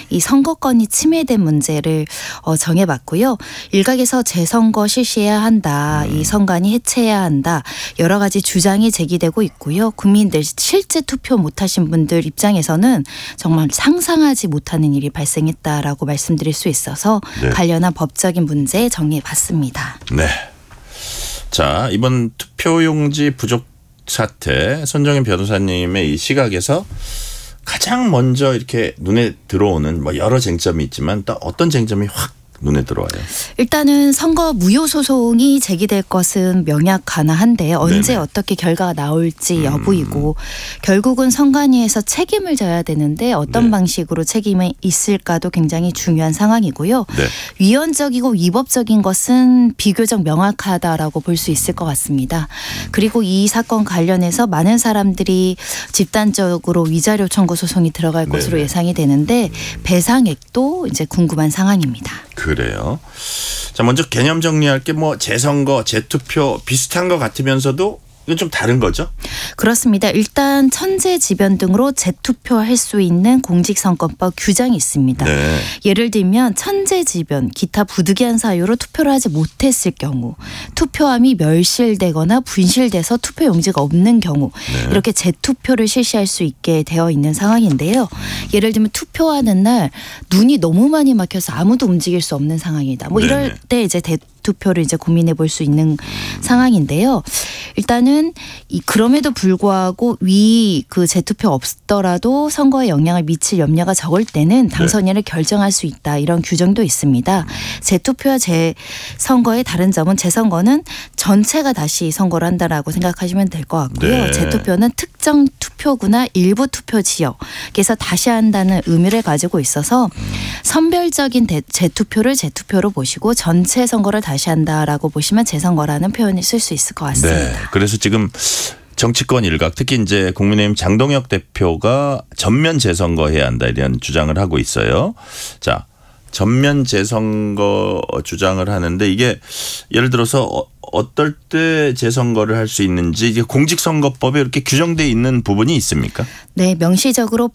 이 선거권이 침해된 문제를 정해봤고요. 일각에서 재선거 실시해야 한다. 이 선관위 해체해야 한다. 여러 가지 주장이 제기되고 있고요. 국민들 실제 투표 못하신 분들 입장에서는 정말 상상하지 못하는 일이 발생했다라고 말씀드릴 수 있어서 네. 관련한 법적인 문제 정리해봤습니다. 네. 자, 이번 투표용지 부족 사태 손정인 변호사님의 이 시각에서 가장 먼저 이렇게 눈에 들어오는 뭐 여러 쟁점이 있지만 또 어떤 쟁점이 확 눈에 들어와요? 일단은 선거 무효 소송이 제기될 것은 명약하나한데 언제 네네. 어떻게 결과가 나올지 여부이고 결국은 선관위에서 책임을 져야 되는데 어떤 네. 방식으로 책임이 있을까도 굉장히 중요한 상황이고요. 네. 위헌적이고 위법적인 것은 비교적 명확하다라고 볼 수 있을 것 같습니다. 그리고 이 사건 관련해서 많은 사람들이 집단적으로 위자료 청구 소송이 들어갈 것으로 네네. 예상이 되는데 배상액도 이제 궁금한 상황입니다. 그래요. 자, 먼저 개념 정리할 게 뭐 재선거, 재투표 비슷한 것 같으면서도 이건 좀 다른 거죠? 그렇습니다. 일단 천재지변 등으로 재투표할 수 있는 공직선거법 규정이 있습니다. 네. 예를 들면 천재지변, 기타 부득이한 사유로 투표를 하지 못했을 경우, 투표함이 멸실되거나 분실돼서 투표용지가 없는 경우 네. 이렇게 재투표를 실시할 수 있게 되어 있는 상황인데요. 예를 들면 투표하는 날 눈이 너무 많이 막혀서 아무도 움직일 수 없는 상황이다. 뭐 이럴 네네. 때 이제 투표를 이제 고민해 볼 수 있는 상황인데요. 일단은 그럼에도 불구하고 그 재투표 없더라도 선거에 영향을 미칠 염려가 적을 때는 당선인을 결정할 수 있다. 이런 규정도 있습니다. 재투표와 재선거의 다른 점은 재선거는 전체가 다시 선거를 한다라고 생각하시면 될 것 같고요. 네. 재투표는 특정 투표구나 일부 투표 지역에서 다시 한다는 의미를 가지고 있어서 선별적인 재투표를 재투표로 보시고 전체 선거를 다시 한다라고 보시면 재선거라는 표현을 쓸 수 있을 것 같습니다. 네. 그래서 지금 정치권 일각 특히 이제 국민의힘 장동혁 대표가 전면 재선거해야 한다 이런 주장을 하고 있어요. 자, 전면 재선거 주장을 하는데 이게 예를 들어서 어떨 때 재선거를 할 수 있는지 이게 공직선거법에 이렇게 규정되어 있는 부분이 있습니까? 네, 명시적으로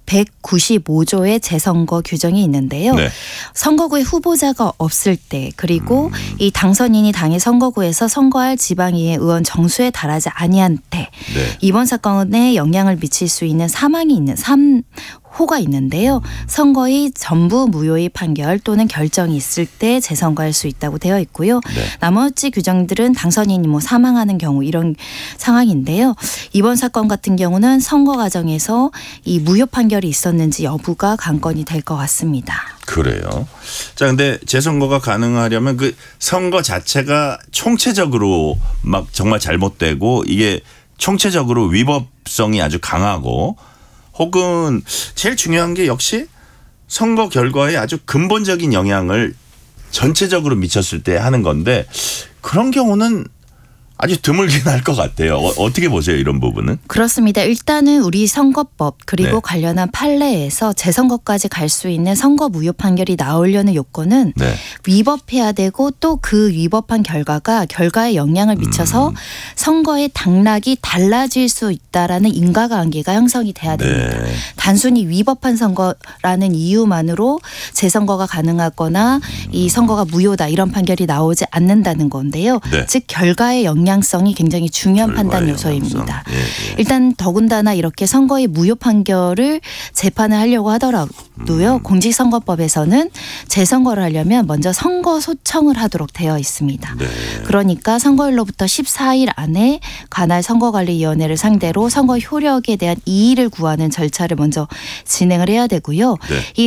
195조의 재선거 규정이 있는데요. 네. 선거구에 후보자가 없을 때 그리고 이 당선인이 당의 선거구에서 선거할 지방의회 의원 정수에 달하지 아니한 때 네. 이번 사건에 영향을 미칠 수 있는 사망이 있는 3호가 있는데요. 선거의 전부 무효의 판결 또는 결정이 있을 때 재선거할 수 있다고 되어 있고요. 네. 나머지 규정들은 당선인이 뭐 사망하는 경우 이런 상황인데요. 이번 사건 같은 경우는 선거 과정에서 이 무효 판결이 있었는지 여부가 관건이 될 것 같습니다. 그래요. 자, 근데 재선거가 가능하려면 그 선거 자체가 총체적으로 막 정말 잘못되고 이게 총체적으로 위법성이 아주 강하고 혹은 제일 중요한 게 역시 선거 결과에 아주 근본적인 영향을 전체적으로 미쳤을 때 하는 건데 그런 경우는 아주 드물긴 할 것 같아요. 어떻게 보세요, 이런 부분은? 그렇습니다. 일단은 우리 선거법 그리고 네. 관련한 판례에서 재선거까지 갈 수 있는 선거 무효 판결이 나오려는 요건은 네. 위법해야 되고 또 그 위법한 결과에 영향을 미쳐서 선거의 당락이 달라질 수 있다라는 인과관계가 형성이 돼야 됩니다. 네. 단순히 위법한 선거라는 이유만으로 재선거가 가능하거나 이 선거가 무효다 이런 판결이 나오지 않는다는 건데요. 네. 즉 결과의 영향성이 굉장히 중요한 판단 결과의 요소입니다. 영향성. 예, 예. 일단 더군다나 이렇게 선거의 무효 판결을 재판을 하려고 하더라도요. 공직선거법에서는 재선거를 하려면 먼저 선거 소청을 하도록 되어 있습니다. 네. 그러니까 선거일로부터 14일 안에 관할 선거관리위원회를 상대로 선거 효력에 대한 이의를 구하는 절차를 먼저 진행을 해야 되고요. 네. 이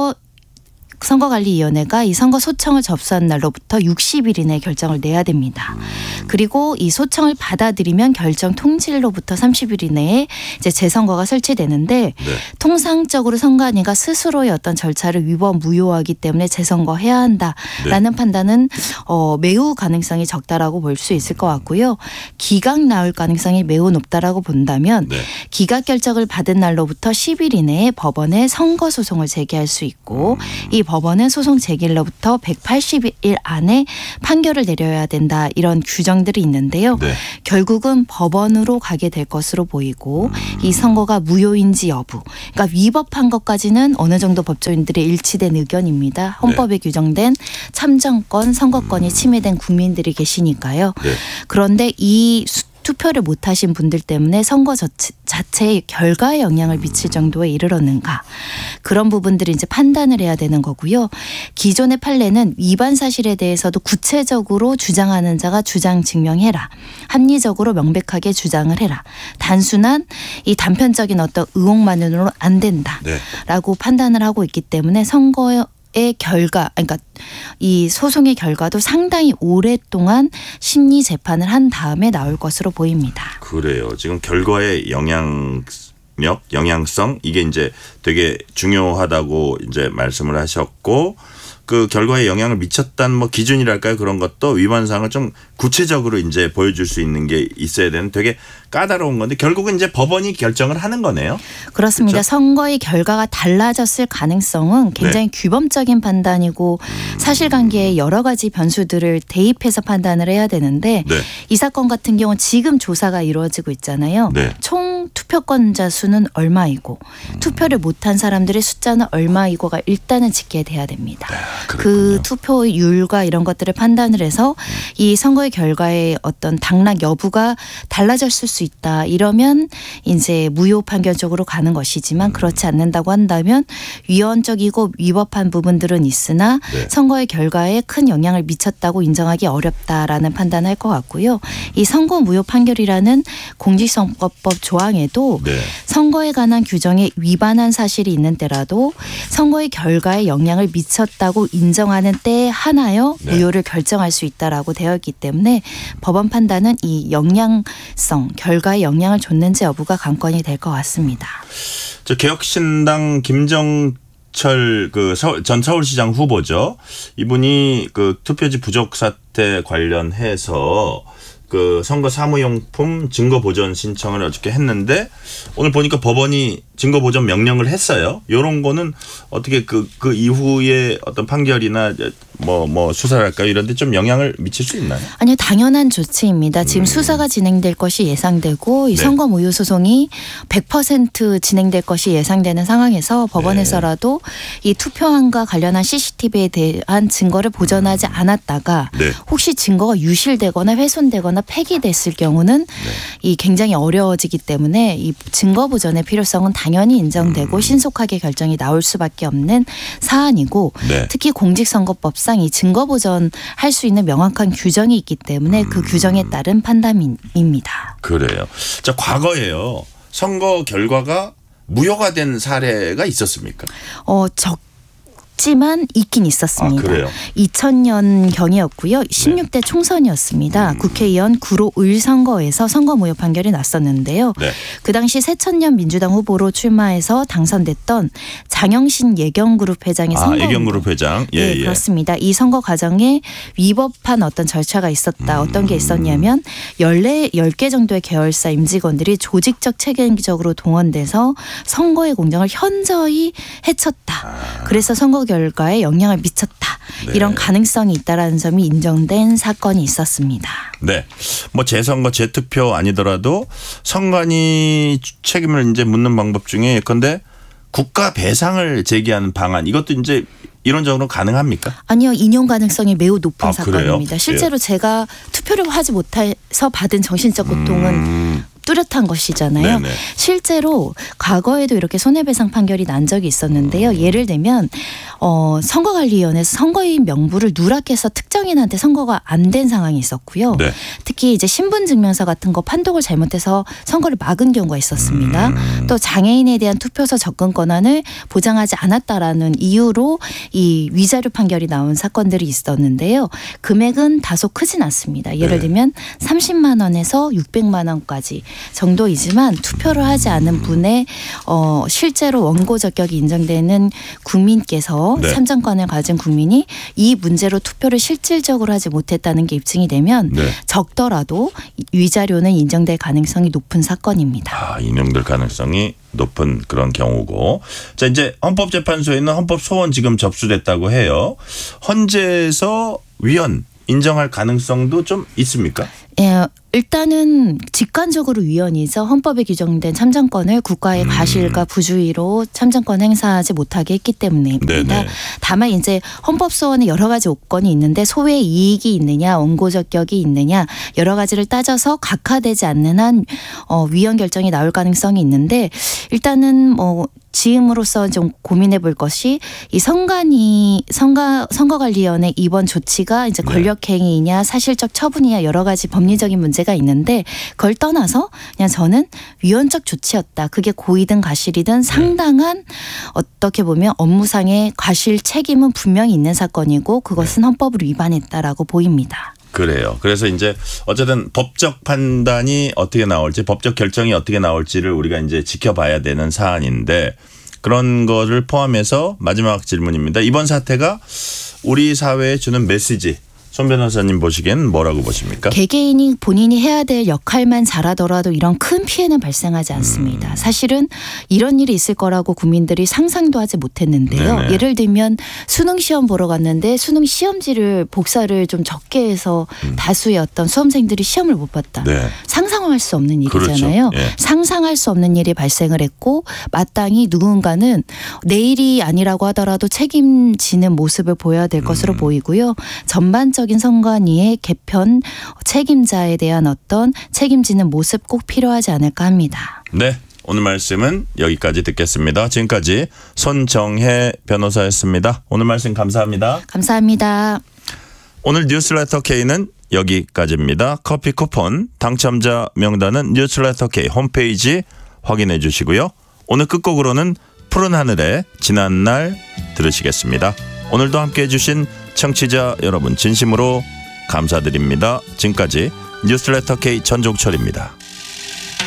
선거관리위원회가 이 선거 소청을 접수한 날로부터 60일 이내에 결정을 내야 됩니다. 그리고 이 소청을 받아들이면 결정 통지일로부터 30일 이내에 이제 재선거가 설치되는데 네. 통상적으로 선관위가 스스로의 어떤 절차를 위법 무효하기 때문에 재선거해야 한다라는 판단은 매우 가능성이 적다라고 볼 수 있을 것 같고요. 기각 나올 가능성이 매우 높다라고 본다면 네. 기각 결정을 받은 날로부터 10일 이내에 법원에 선거 소송을 제기할 수 있고 이 법원은 소송 제기일로부터 180일 안에 판결을 내려야 된다 이런 규정들이 있는데요. 네. 결국은 법원으로 가게 될 것으로 보이고 이 선거가 무효인지 여부 그러니까 위법한 것까지는 어느 정도 법조인들의 일치된 의견입니다. 헌법에 규정된 참정권, 선거권이 침해된 국민들이 계시니까요. 네. 그런데 이 투표를 못하신 분들 때문에 선거 자체의 결과에 영향을 미칠 정도에 이르렀는가 그런 부분들이 이제 판단을 해야 되는 거고요. 기존의 판례는 위반 사실에 대해서도 구체적으로 주장하는 자가 주장 증명해라. 합리적으로 명백하게 주장을 해라. 단순한 이 단편적인 어떤 의혹만으로는 안 된다라고 판단을 하고 있기 때문에 선거의 결과, 그러니까 이 소송의 결과도 상당히 오랫동안 심리 재판을 한 다음에 나올 것으로 보입니다. 그래요. 지금 결과의 영향성 이게 이제 되게 중요하다고 이제 말씀을 하셨고 그 결과에 영향을 미쳤다는 뭐 기준이랄까요 그런 것도 위반 사항을 좀 구체적으로 이제 보여줄 수 있는 게 있어야 되는 되게 까다로운 건데 결국은 이제 법원이 결정을 하는 거네요. 그렇습니다. 그렇죠? 선거의 결과가 달라졌을 가능성은 굉장히 규범적인 판단이고 사실관계에 여러 가지 변수들을 대입해서 판단을 해야 되는데 네. 이 사건 같은 경우는 지금 조사가 이루어지고 있잖아요. 네. 총 투표권자 수는 얼마이고 투표를 못한 사람들의 숫자는 얼마이고가 일단은 집계돼야 됩니다. 그 투표율과 이런 것들을 판단을 해서 이 선거의 결과의 어떤 당락 여부가 달라졌을 수 있다. 이러면 이제 무효 판결 쪽으로 가는 것이지만 그렇지 않는다고 한다면 위헌적이고 위법한 부분들은 있으나 선거의 결과에 큰 영향을 미쳤다고 인정하기 어렵다라는 판단을 할 것 같고요. 이 선거 무효 판결이라는 공직선거법 조항에도 선거에 관한 규정에 위반한 사실이 있는 때라도 선거의 결과에 영향을 미쳤다고 인정하는 때에 하나여 무효를 결정할 수 있다라고 되어 있기 때문에 법원 판단은 이 영향성, 결과에 영향을 줬는지 여부가 관건이 될 것 같습니다. 저 개혁신당 김정철 그 전 서울시장 후보죠. 이분이 그 투표지 부족 사태 관련해서 그 선거 사무용품 증거 보전 신청을 어저께 했는데 오늘 보니까 법원이 증거 보전 명령을 했어요. 이런 거는 어떻게 그 이후에 어떤 판결이나 뭐 수사랄까요? 이런 데 좀 영향을 미칠 수 있나요? 아니요. 당연한 조치입니다. 지금 수사가 진행될 것이 예상되고 이 선거 무효 소송이 100% 진행될 것이 예상되는 상황에서 법원에서라도 이 투표함과 관련한 CCTV에 대한 증거를 보전하지 않았다가 혹시 증거가 유실되거나 훼손되거나 폐기됐을 경우는 이 굉장히 어려워지기 때문에 이 증거 보전의 필요성은 당연히 인정되고 신속하게 결정이 나올 수밖에 없는 사안이고 특히 공직선거법상 이 증거 보전할 수 있는 명확한 규정이 있기 때문에 그 규정에 따른 판단입니다. 그래요. 자, 과거에요. 선거 결과가 무효가 된 사례가 있었습니까? 지만 있긴 있었습니다. 2000년 경이었고요. 16대 총선이었습니다. 국회의원 구로 을 선거에서 선거 무효 판결이 났었는데요. 그 당시 새천년 민주당 후보로 출마해서 당선됐던 장영신 예경그룹 회장의 선거. 예경그룹 회장. 네, 그렇습니다. 이 선거 과정에 위법한 어떤 절차가 있었다. 어떤 게 있었냐면 10개 정도의 계열사 임직원들이 조직적 책임적으로 동원돼서 선거의 공정을 현저히 해쳤다. 그래서 선거 결과에 영향을 미쳤다. 이런 가능성이 있다라는 점이 인정된 사건이 있었습니다. 네. 뭐 재선거 재투표 아니더라도 선관위 책임을 이제 묻는 방법 중에 예컨대 국가 배상을 제기하는 방안 이것도 이제 이론적으로 가능합니까? 아니요. 인용 가능성이 매우 높은 사건입니다. 그래요? 실제로 제가 투표를 하지 못해서 받은 정신적 고통은 뚜렷한 것이잖아요. 실제로 과거에도 이렇게 손해배상 판결이 난 적이 있었는데요. 예를 들면 선거관리위원회에서 선거인 명부를 누락해서 특정인한테 선거가 안 된 상황이 있었고요. 특히 이제 신분증명서 같은 거 판독을 잘못해서 선거를 막은 경우가 있었습니다. 또 장애인에 대한 투표소 접근 권한을 보장하지 않았다라는 이유로 이 위자료 판결이 나온 사건들이 있었는데요. 금액은 다소 크진 않습니다. 예를 들면 30만 원에서 600만 원까지 정도이지만 투표를 하지 않은 분의 실제로 원고 적격이 인정되는 국민께서 네. 참정권을 가진 국민이 이 문제로 투표를 실질적으로 하지 못했다는 게 입증이 되면 네. 적더라도 위자료는 인정될 가능성이 높은 사건입니다. 인용될 가능성이 높은 그런 경우고. 자, 이제 헌법재판소에는 헌법소원 지금 접수됐다고 해요. 헌재에서 위헌 인정할 가능성도 좀 있습니까? 예, 일단은 직관적으로 위헌이죠. 헌법에 규정된 참정권을 국가의 과실과 부주의로 참정권 행사하지 못하게 했기 때문입니다. 네네. 다만 이제 헌법소원에 여러 가지 요건이 있는데 소외 이익이 있느냐, 원고 적격이 있느냐 여러 가지를 따져서 각하되지 않는 한 위헌 결정이 나올 가능성이 있는데 일단은 지음으로써 좀 고민해 볼 것이 이 선거관리위원회 이번 조치가 이제 권력행위이냐 사실적 처분이냐 여러 가지 법리적인 문제가 있는데 그걸 떠나서 그냥 저는 위헌적 조치였다. 그게 고의든 과실이든 상당한 어떻게 보면 업무상의 과실 책임은 분명히 있는 사건이고 그것은 헌법을 위반했다라고 보입니다. 그래요. 그래서 이제 어쨌든 법적 판단이 어떻게 나올지 법적 결정이 어떻게 나올지를 우리가 이제 지켜봐야 되는 사안인데 그런 거를 포함해서 마지막 질문입니다. 이번 사태가 우리 사회에 주는 메시지 손 변호사님 보시기엔 뭐라고 보십니까? 개개인이 본인이 해야 될 역할만 잘하더라도 이런 큰 피해는 발생하지 않습니다. 사실은 이런 일이 있을 거라고 국민들이 상상도 하지 못했는데요. 네네. 예를 들면 수능 시험 보러 갔는데 수능 시험지를 복사를 좀 적게 해서 다수의 어떤 수험생들이 시험을 못 봤다. 네. 상상할 수 없는 일이잖아요. 그렇죠. 예. 상상할 수 없는 일이 발생을 했고 마땅히 누군가는 내일이 아니라고 하더라도 책임지는 모습을 보여야 될 것으로 보이고요. 전반적인 선관위의 개편 책임자에 대한 어떤 책임지는 모습 꼭 필요하지 않을까 합니다. 네. 오늘 말씀은 여기까지 듣겠습니다. 지금까지 손정혜 변호사였습니다. 오늘 말씀 감사합니다. 감사합니다. 오늘 뉴스레터 K는 여기까지입니다. 커피 쿠폰 당첨자 명단은 뉴스레터 K 홈페이지 확인해 주시고요. 오늘 끝곡으로는 푸른 하늘의 지난날 들으시겠습니다. 오늘도 함께해 주신 청취자 여러분 진심으로 감사드립니다. 지금까지 뉴스레터 K 전종철입니다.